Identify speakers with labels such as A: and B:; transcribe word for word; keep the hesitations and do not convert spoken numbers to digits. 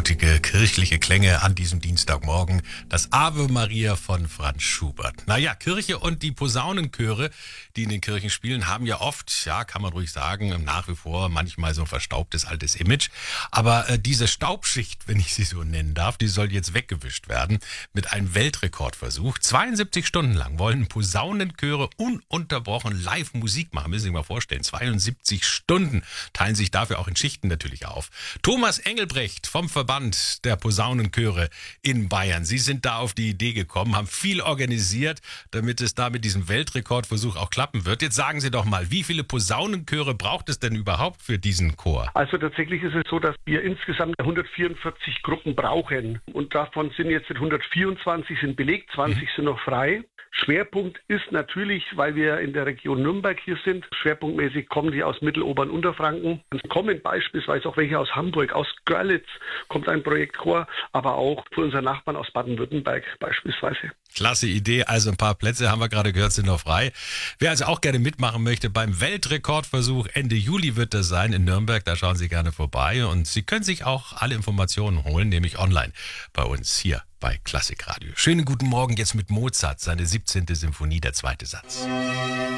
A: mutige kirchliche Klänge an diesem Dienstagmorgen. Das Ave Maria von Franz Schubert. Naja, Kirche und die Posaunenchöre, die in den Kirchen spielen, haben ja oft, ja, kann man ruhig sagen, nach wie vor manchmal so ein verstaubtes altes Image. Aber äh, diese Staubschicht, wenn ich sie so nennen darf, die soll jetzt weggewischt werden mit einem Weltrekordversuch. zweiundsiebzig Stunden lang wollen Posaunenchöre ununterbrochen live Musik machen. Müssen Sie sich mal vorstellen, zweiundsiebzig Stunden, teilen sich dafür auch in Schichten natürlich auf. Thomas Engelbrecht vom Verband der Posaunenchöre in Bayern. Sie sind da auf die Idee gekommen, haben viel organisiert, damit es da mit diesem Weltrekordversuch auch klappen wird. Jetzt sagen Sie doch mal, wie viele Posaunenchöre braucht es denn überhaupt für diesen Chor?
B: Also tatsächlich ist es so, dass wir insgesamt hundertvierundvierzig Gruppen brauchen. Und davon sind jetzt hundertvierundzwanzig sind belegt, zwanzig mhm. sind noch frei. Schwerpunkt ist natürlich, weil wir in der Region Nürnberg hier sind, schwerpunktmäßig kommen die aus Mitteloberen Unterfranken. Es kommen beispielsweise auch welche aus Hamburg, aus Görlitz kommt ein Projektchor, aber auch von unseren Nachbarn aus Baden-Württemberg beispielsweise.
A: Klasse Idee, also ein paar Plätze, haben wir gerade gehört, sind noch frei. Wer also auch gerne mitmachen möchte beim Weltrekordversuch, Ende Juli wird das sein in Nürnberg, da schauen Sie gerne vorbei und Sie können sich auch alle Informationen holen, nämlich online bei uns hier bei Klassikradio. Schönen guten Morgen jetzt mit Mozart, seine siebzehnte Symphonie, der zweite Satz.